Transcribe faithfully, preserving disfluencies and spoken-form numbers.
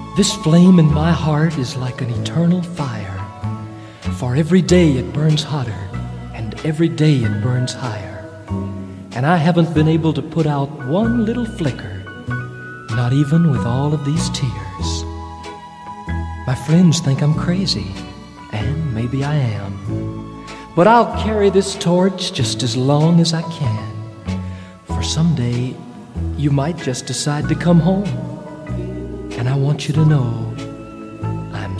This flame in my heart is like an eternal fire, for every day it burns hotter, and every day it burns higher. And I haven't been able to put out one little flicker, not even with all of these tears. My friends think I'm crazy, and maybe I am, but I'll carry this torch just as long as I can, for someday you might just decide to come home. And I want you to know